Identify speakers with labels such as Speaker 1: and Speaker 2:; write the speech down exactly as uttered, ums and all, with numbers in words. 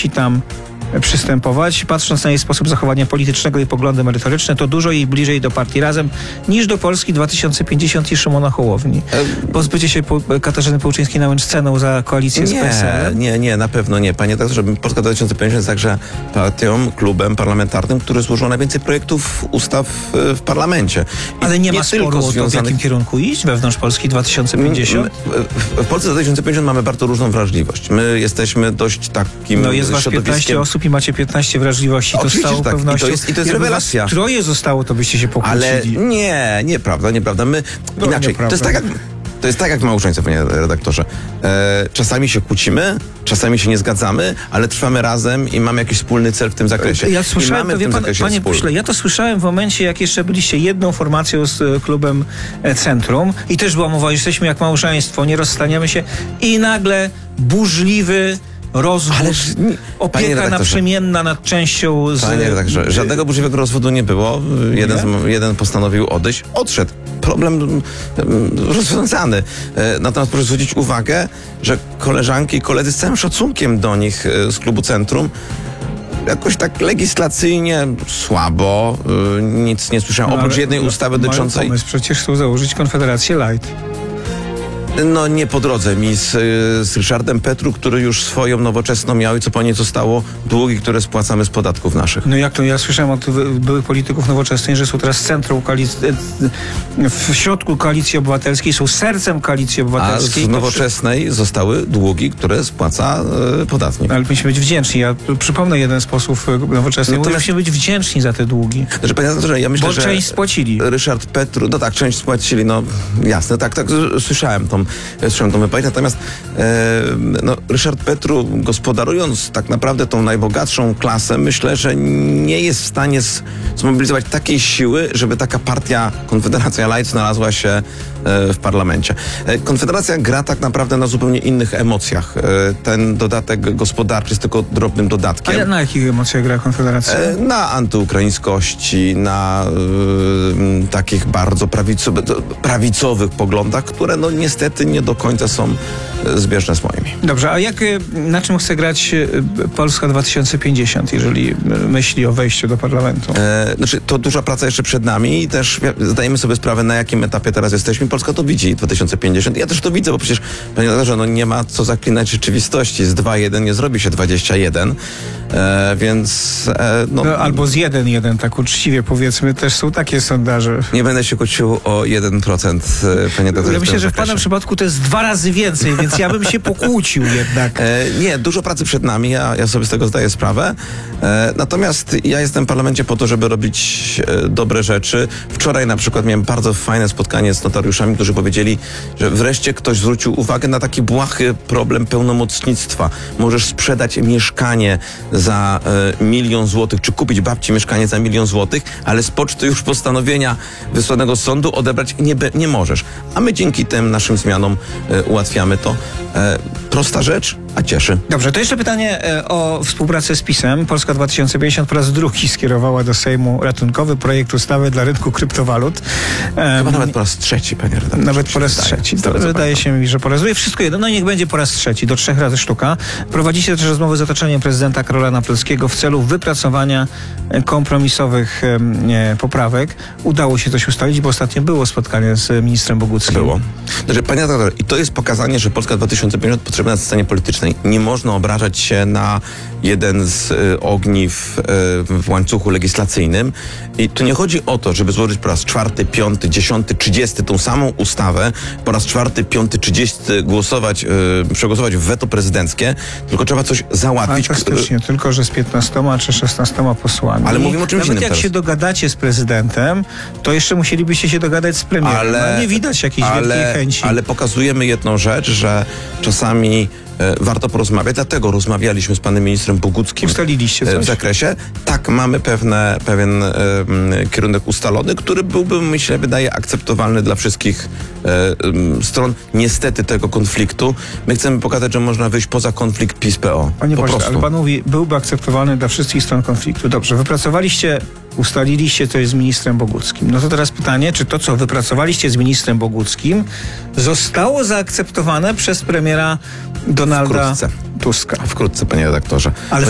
Speaker 1: musi tam przystępować. Patrząc na jej sposób zachowania politycznego i poglądy merytoryczne, to dużo jej bliżej do partii Razem niż do Polski dwa tysiące pięćdziesiąt i Szymona Hołowni. Pozbycie się Katarzyny Pełczyńskiej-Nałęcz ceną za koalicję z P S L-em?
Speaker 2: Nie, nie, na pewno nie. Panie doktorze, Polska dwa tysiące pięćdziesiąt jest także partią, klubem parlamentarnym, który złożył najwięcej projektów ustaw w parlamencie. I
Speaker 1: Ale nie ma sporu o to,
Speaker 2: związanych...
Speaker 1: w jakim kierunku iść wewnątrz Polski dwa tysiące pięćdziesiąt?
Speaker 2: W Polsce dwa tysiące pięćdziesiąt mamy bardzo różną wrażliwość. My jesteśmy dość takim
Speaker 1: No jest was
Speaker 2: środowiskiem...
Speaker 1: piętnaście osób i macie piętnaście wrażliwości. To
Speaker 2: Oczywiście,
Speaker 1: z całą
Speaker 2: tak.
Speaker 1: pewnością.
Speaker 2: I to jest, i to jest
Speaker 1: Jakby
Speaker 2: rewelacja.
Speaker 1: was troje zostało, to byście się pokłócili.
Speaker 2: Ale nie, nieprawda, nieprawda. My
Speaker 1: No,
Speaker 2: inaczej.
Speaker 1: nieprawda.
Speaker 2: To jest tak jak... To jest tak jak w małżeństwie, panie redaktorze. E, czasami się kłócimy, czasami się nie zgadzamy, ale trwamy razem i mamy jakiś wspólny cel w tym zakresie.
Speaker 1: Ja
Speaker 2: I
Speaker 1: słyszałem,
Speaker 2: mamy
Speaker 1: to
Speaker 2: w
Speaker 1: wie
Speaker 2: tym
Speaker 1: pan,
Speaker 2: zakresie
Speaker 1: panie
Speaker 2: wspólny.
Speaker 1: pośle, ja to słyszałem w momencie, jak jeszcze byliście jedną formacją z e, klubem e, Centrum i też była mowa, że jesteśmy jak małżeństwo, nie rozstaniemy się i nagle burzliwy rozwód,
Speaker 2: Ależ nie-
Speaker 1: opieka
Speaker 2: panie redaktorze.
Speaker 1: naprzemienna nad częścią z...
Speaker 2: Panie redaktorze, żadnego burzliwego rozwodu nie było. Jeden, z, jeden postanowił odejść, odszedł. Problem mm, rozwiązany. E, Natomiast proszę zwrócić uwagę, że koleżanki i koledzy z całym szacunkiem do nich e, z klubu Centrum jakoś tak legislacyjnie słabo, e, nic nie słyszałem,
Speaker 1: No,
Speaker 2: oprócz
Speaker 1: ale
Speaker 2: jednej ustawy
Speaker 1: mają
Speaker 2: dotyczącej...
Speaker 1: pomysł, przecież chcą założyć Konfederację Light.
Speaker 2: No nie po drodze mi z, z Ryszardem Petru, który już swoją nowoczesną miał i co po niej zostało długi, które spłacamy z podatków naszych.
Speaker 1: No jak to? Ja słyszałem od byłych polityków nowoczesnej, że są teraz centrum koalicji, w środku Koalicji Obywatelskiej, są sercem Koalicji
Speaker 2: A
Speaker 1: Obywatelskiej.
Speaker 2: z
Speaker 1: To
Speaker 2: nowoczesnej zostały długi, które spłaca e, podatnik.
Speaker 1: Ale musimy być wdzięczni. Ja przypomnę jeden z posłów nowoczesnej.
Speaker 2: No to-
Speaker 1: Mówi, że musimy być wdzięczni za te długi.
Speaker 2: Znaczy, panie redaktorze, ja myślę,
Speaker 1: Bo
Speaker 2: że
Speaker 1: część spłacili.
Speaker 2: Ryszard Petru, no tak, część spłacili, no jasne, tak, tak, s- słyszałem tą, słyszałem tą wypowiedź, natomiast e, no, Ryszard Petru, gospodarując tak naprawdę tą najbogatszą klasę, myślę, że nie jest w stanie z, zmobilizować takiej siły, żeby taka partia Konfederacja Light znalazła się e, w parlamencie. E, Konfederacja gra tak naprawdę na zupełnie innych emocjach. E, ten dodatek gospodarczy jest tylko drobnym dodatkiem.
Speaker 1: Ale na jakich emocjach gra Konfederacja?
Speaker 2: E, Na antyukraińskości, na y, takich bardzo prawicowych, prawicowych poglądach, które no niestety nie do końca są e, zbieżne z moimi.
Speaker 1: Dobrze, a jak, y, na czym chce grać y, Polska dwa tysiące pięćdziesiąt, jeżeli y, myśli o wejściu do parlamentu?
Speaker 2: E, znaczy, to duża praca jeszcze przed nami i też wi- zdajemy sobie sprawę, na jakim etapie teraz jesteśmy. Polska to widzi, dwa tysiące pięćdziesiąt. Ja też to widzę, bo przecież, panie redaktorze, no nie ma co zaklinać rzeczywistości. Z dwa jeden nie zrobi się dwadzieścia jeden, e, więc e, no,
Speaker 1: No, albo z jeden jeden, tak uczciwie powiedzmy, też są takie sondaże.
Speaker 2: nie będę się kłócił o jeden procent, e, panie redaktorze.
Speaker 1: Ja
Speaker 2: w
Speaker 1: myślę,
Speaker 2: tym
Speaker 1: że w pana
Speaker 2: zakresie.
Speaker 1: przypadku to jest dwa razy więcej, więc ja bym się pokłócił jednak.
Speaker 2: E, nie, dużo pracy przed nami, ja, ja sobie z tego zdaję sprawę. E, natomiast ja jestem w parlamencie po to, żeby robić e, dobre rzeczy. Wczoraj na przykład miałem bardzo fajne spotkanie z notariuszami, którzy powiedzieli, że wreszcie ktoś zwrócił uwagę na taki błahy problem pełnomocnictwa. Możesz sprzedać mieszkanie za e, milion złotych, czy kupić babci mieszkanie za milion złotych, ale z poczty już postanowienia wysłanego z sądu odebrać nie, be, nie możesz. A my dzięki tym naszym zmianom e, ułatwiamy to. E, prosta rzecz, a cieszy.
Speaker 1: Dobrze, to jeszcze pytanie e, o współpracę z PiS-em. Polska dwa tysiące pięćdziesiąt po raz drugi skierowała do Sejmu ratunkowy projekt ustawy dla rynku kryptowalut. Em,
Speaker 2: Chyba nawet po raz trzeci, panie redaktorze.
Speaker 1: Nawet
Speaker 2: mi
Speaker 1: po
Speaker 2: się
Speaker 1: raz
Speaker 2: wydaje.
Speaker 1: trzeci.
Speaker 2: Z
Speaker 1: To
Speaker 2: tego, co
Speaker 1: wydaje
Speaker 2: pamiętam.
Speaker 1: się mi, że po raz drugi. Wszystko jedno. No niech będzie po raz trzeci. Do trzech razy sztuka. Prowadzicie też rozmowy z otoczeniem prezydenta Karola Nawrockiego w celu wypracowania e, kompromisowych em, e, poprawek. Udało się coś ustalić, bo ostatnio było spotkanie z ministrem Boguckim.
Speaker 2: Było. Znaczy, panie redaktorze, i to jest pokazanie, że Polska dwa tysiące pięćdziesiąt potrzebna na scenie politycznej. Nie można obrażać się na jeden z y, ogniw y, w łańcuchu legislacyjnym. I tu nie chodzi o to, żeby złożyć po raz czwarty, piąty, dziesiąty, trzydziesty tą samą ustawę, po raz czwarty, piąty, trzydziesty głosować, y, przegłosować weto prezydenckie, tylko trzeba coś załatwić.
Speaker 1: Fantastycznie, tylko że z piętnastoma czy szesnastoma posłami.
Speaker 2: Ale mówimy o czymś
Speaker 1: Nawet
Speaker 2: innym
Speaker 1: jak
Speaker 2: teraz.
Speaker 1: się dogadacie z prezydentem, to jeszcze musielibyście się dogadać z premierem.
Speaker 2: Ale
Speaker 1: No, nie widać jakiejś wielkiej
Speaker 2: ale,
Speaker 1: chęci.
Speaker 2: ale pokazujemy jedną rzecz, że czasami e, warto porozmawiać, dlatego rozmawialiśmy z panem ministrem Boguckim
Speaker 1: Ustaliliście
Speaker 2: e,
Speaker 1: coś?
Speaker 2: w zakresie. Tak, mamy pewne, pewien e, m, kierunek ustalony, który byłby, myślę, wydaje akceptowalny dla wszystkich e, m, stron. Niestety tego konfliktu. My chcemy pokazać, że można wyjść poza konflikt PiS P O.
Speaker 1: Panie
Speaker 2: po
Speaker 1: pośle,
Speaker 2: prostu.
Speaker 1: ale pan mówi, byłby akceptowalny dla wszystkich stron konfliktu. Dobrze, wypracowaliście, ustaliliście coś z ministrem Boguckim. No to teraz pytanie, czy to, co wypracowaliście z ministrem Boguckim, zostało zaakceptowane przez premiera Donalda
Speaker 2: Wkrótce.
Speaker 1: Tuska?
Speaker 2: Wkrótce, panie redaktorze.
Speaker 1: Ale